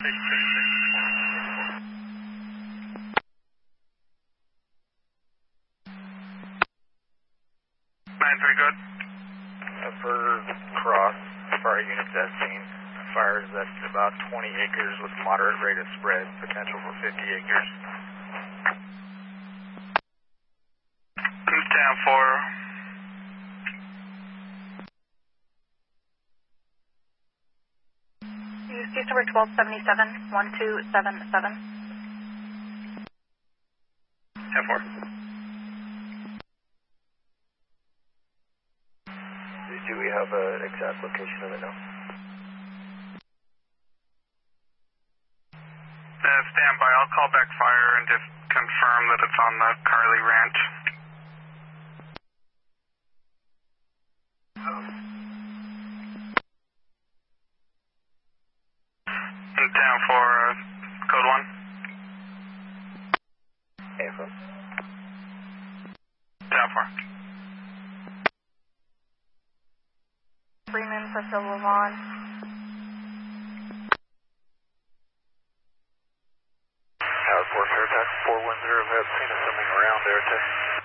9-3, good. For cross, fire units as seen. Fires at about 20 acres with moderate rate of spread, potential for 50 acres. Down 4. Case number 1277, 1277. 10-4. Do we have an exact location of it now? Stand by. I'll call back fire and just confirm that it's on the Carly Ranch. Down 4, code 1. Affirm. Down 4. Freeman for Phil Levon. Tower 4, Fairfax 410, have seen us something around there,